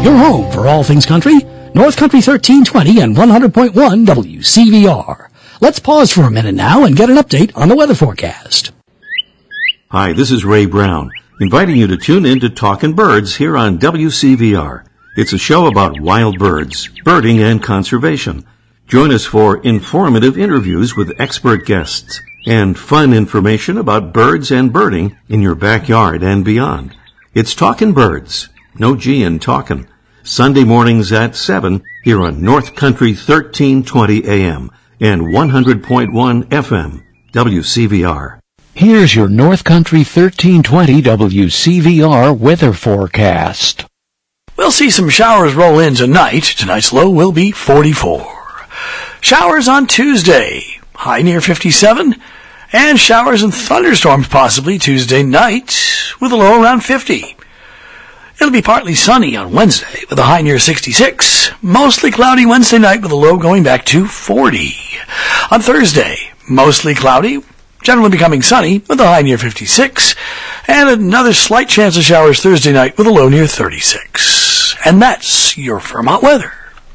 Your home for all things country, North Country 1320 and 100.1 WCVR. Let's pause for a minute now and get an update on the weather forecast. Hi, this is Ray Brown, inviting you to tune in to Talkin' Birds here on WCVR. It's a show about wild birds, birding, and conservation. Join us for informative interviews with expert guests and fun information about birds and birding in your backyard and beyond. It's Talkin' Birds, no G in talkin', Sunday mornings at 7 here on North Country 1320 AM and 100.1 FM, WCVR. Here's your North Country 1320 WCVR weather forecast. We'll see some showers roll in tonight. Tonight's low will be 44. Showers on Tuesday, high near 57. And showers and thunderstorms possibly Tuesday night with a low around 50. It'll be partly sunny on Wednesday with a high near 66. Mostly cloudy Wednesday night with a low going back to 40. On Thursday, mostly cloudy, generally becoming sunny with a high near 56. And another slight chance of showers Thursday night with a low near 36. And that's your Vermont weather.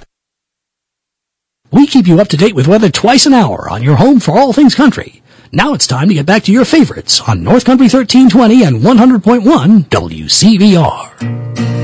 We keep you up to date with weather twice an hour on your home for all things country. Now it's time to get back to your favorites on North Country 1320 and 100.1 WCVR.